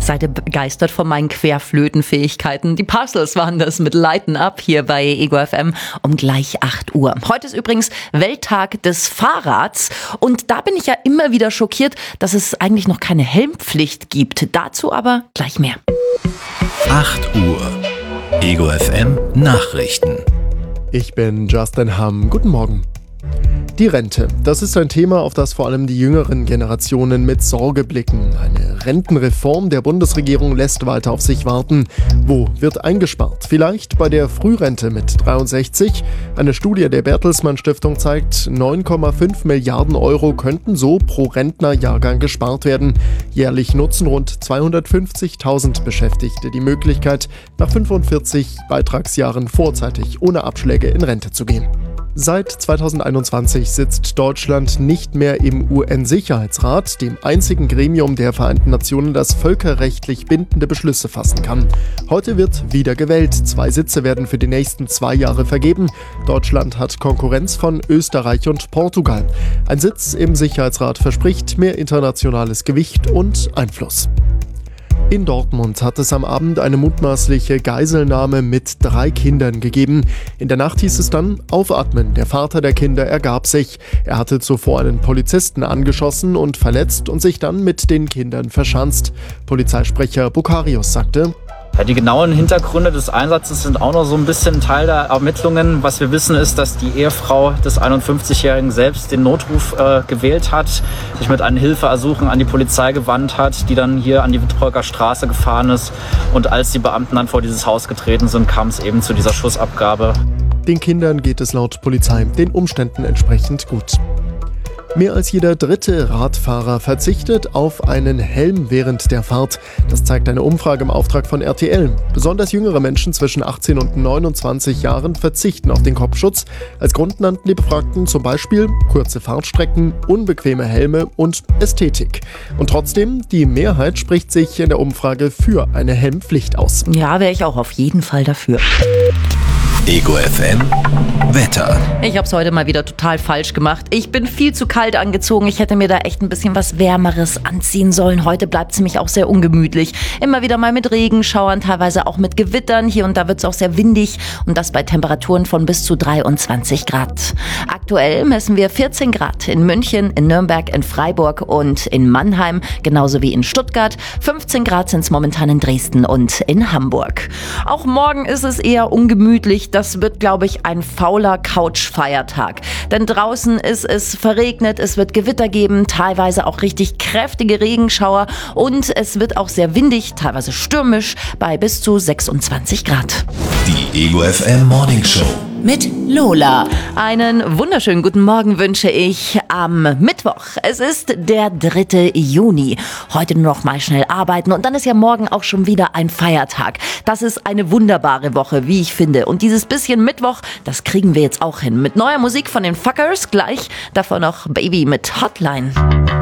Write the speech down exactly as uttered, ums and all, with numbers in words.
Seid ihr begeistert von meinen Querflötenfähigkeiten? Die Parcels waren das mit Lighten Up hier bei Ego F M um gleich acht Uhr. Heute ist übrigens Welttag des Fahrrads und da bin ich ja immer wieder schockiert, dass es eigentlich noch keine Helmpflicht gibt. Dazu aber gleich mehr. acht Uhr. Ego F M Nachrichten. Ich bin Justin Hamm. Guten Morgen. Die Rente, das ist ein Thema, auf das vor allem die jüngeren Generationen mit Sorge blicken. Eine Rentenreform der Bundesregierung lässt weiter auf sich warten. Wo wird eingespart? Vielleicht bei der Frührente mit dreiundsechzig? Eine Studie der Bertelsmann Stiftung zeigt, neun Komma fünf Milliarden Euro könnten so pro Rentnerjahrgang gespart werden. Jährlich nutzen rund zweihundertfünfzigtausend Beschäftigte die Möglichkeit, nach fünfundvierzig Beitragsjahren vorzeitig ohne Abschläge in Rente zu gehen. Seit zweitausendeinundzwanzig sitzt Deutschland nicht mehr im U N-Sicherheitsrat, dem einzigen Gremium der Vereinten Nationen, das völkerrechtlich bindende Beschlüsse fassen kann. Heute wird wieder gewählt. Zwei Sitze werden für die nächsten zwei Jahre vergeben. Deutschland hat Konkurrenz von Österreich und Portugal. Ein Sitz im Sicherheitsrat verspricht mehr internationales Gewicht und Einfluss. In Dortmund hat es am Abend eine mutmaßliche Geiselnahme mit drei Kindern gegeben. In der Nacht hieß es dann, aufatmen, der Vater der Kinder ergab sich. Er hatte zuvor einen Polizisten angeschossen und verletzt und sich dann mit den Kindern verschanzt. Polizeisprecher Bukarius sagte: Ja, die genauen Hintergründe des Einsatzes sind auch noch so ein bisschen Teil der Ermittlungen. Was wir wissen ist, dass die Ehefrau des einundfünfzigjährigen selbst den Notruf äh, gewählt hat, sich mit einem Hilfeersuchen an die Polizei gewandt hat, die dann hier an die Wittenberger Straße gefahren ist. Und als die Beamten dann vor dieses Haus getreten sind, kam es eben zu dieser Schussabgabe. Den Kindern geht es laut Polizei den Umständen entsprechend gut. Mehr als jeder dritte Radfahrer verzichtet auf einen Helm während der Fahrt. Das zeigt eine Umfrage im Auftrag von R T L. Besonders jüngere Menschen zwischen achtzehn und neunundzwanzig Jahren verzichten auf den Kopfschutz. Als Grund nannten die Befragten zum Beispiel kurze Fahrtstrecken, unbequeme Helme und Ästhetik. Und trotzdem, die Mehrheit spricht sich in der Umfrage für eine Helmpflicht aus. Ja, wäre ich auch auf jeden Fall dafür. Ego F M Wetter. Ich habe es heute mal wieder total falsch gemacht. Ich bin viel zu kalt angezogen. Ich hätte mir da echt ein bisschen was Wärmeres anziehen sollen. Heute bleibt es nämlich auch sehr ungemütlich. Immer wieder mal mit Regenschauern, teilweise auch mit Gewittern. Hier und da wird es auch sehr windig und das bei Temperaturen von bis zu dreiundzwanzig Grad. Aktuell messen wir vierzehn Grad in München, in Nürnberg, in Freiburg und in Mannheim, genauso wie in Stuttgart. fünfzehn Grad sind es momentan in Dresden und in Hamburg. Auch morgen ist es eher ungemütlich. Das wird, glaube ich, ein fauler Couch-Feiertag. Denn draußen ist es verregnet, es wird Gewitter geben, teilweise auch richtig kräftige Regenschauer und es wird auch sehr windig, teilweise stürmisch, bei bis zu sechsundzwanzig Grad. Die Ego F M Morning Show mit Lola. Einen wunderschönen guten Morgen wünsche ich am Mittwoch. Es ist der dritte Juni. Heute nur noch mal schnell arbeiten und dann ist ja morgen auch schon wieder ein Feiertag. Das ist eine wunderbare Woche, wie ich finde. Und dieses bisschen Mittwoch, das kriegen wir jetzt auch hin. Mit neuer Musik von den Fuckers, gleich davor noch Baby mit Hotline.